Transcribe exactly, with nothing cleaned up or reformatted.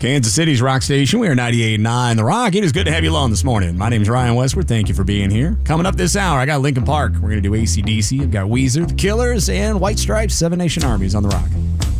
Kansas City's Rock Station. We are ninety-eight point nine The Rock. It is good to have you along this morning. My name is Ryan Westward. Thank you for being here. Coming up this hour, I got Linkin Park. We're going to do A C D C. I've got Weezer, The Killers, and White Stripes, Seven Nation Armies on The Rock.